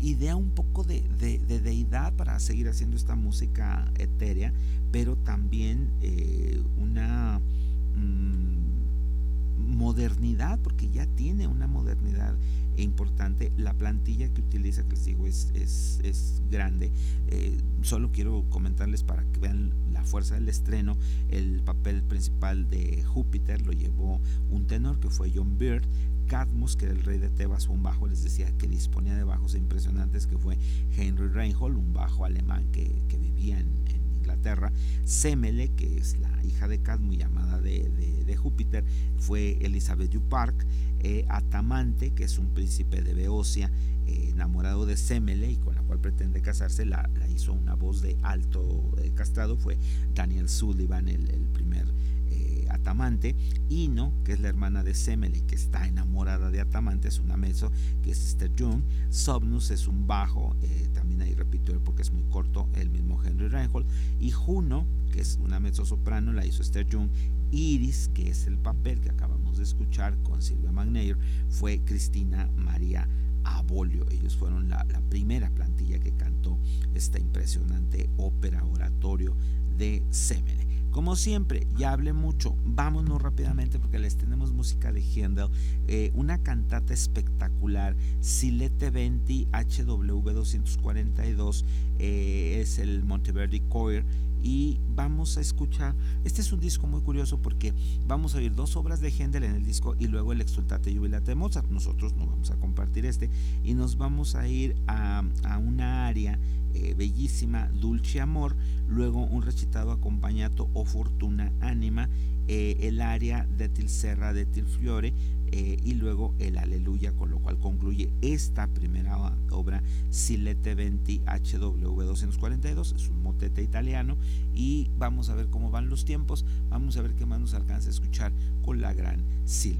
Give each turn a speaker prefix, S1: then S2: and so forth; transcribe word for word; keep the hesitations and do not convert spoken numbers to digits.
S1: idea un poco de, de, de deidad para seguir haciendo esta música etérea, pero también eh, una mm, modernidad, porque ya tiene una modernidad importante. La plantilla que utiliza, que les digo, es, es, es grande. Eh, solo quiero comentarles para que vean la fuerza del estreno. El papel principal de Júpiter lo llevó un tenor que fue John Byrd. Cadmus, que era el rey de Tebas, fue un bajo, les decía que disponía de bajos impresionantes, que fue Henry Reinhold, un bajo alemán que, que vivía en, en Inglaterra. Semele, que es la hija de Cadmus, llamada de, de, de Júpiter, fue Elizabeth Duparc. Eh, Atamante, que es un príncipe de Beocia, eh, enamorado de Semele y con la cual pretende casarse, la, la hizo una voz de alto eh, castrado, fue Daniel Sullivan, el, el primer eh, Atamante. Ino, que es la hermana de Semele, que está enamorada de Atamante, es una mezzo, que es Esther Young. Somnus es un bajo, eh, también ahí repito porque es muy corto, el mismo Henry Reinhold. Y Juno, que es una mezzo soprano, la hizo Esther Young. Iris, que es el papel que acabamos de escuchar con Silvia McNair, fue Cristina María Abolio. Ellos fueron la, la primera plantilla que cantó esta impresionante ópera oratorio de Semele. Como siempre, ya hablé mucho, vámonos rápidamente porque les tenemos música de Händel, eh, una cantata espectacular, Silete veinte H W doscientos cuarenta y dos, eh, es el Monteverdi Choir, y vamos a escuchar, este es un disco muy curioso porque vamos a oír dos obras de Händel en el disco y luego el Exsultate Jubilate de Mozart. Nosotros no vamos a compartir este y nos vamos a ir a, a una aria eh, bellísima, Dulce Amor, luego un recitado acompañato O Fortuna Anima, eh, el aria de Til Serra de Til Fiore, eh, y luego el Aleluya, con lo cual concluye esta primera obra, Silete veinte H W doscientos cuarenta y dos, es un motete italiano, y vamos a ver cómo van los tiempos, vamos a ver qué más nos alcanza a escuchar con la gran Silvia.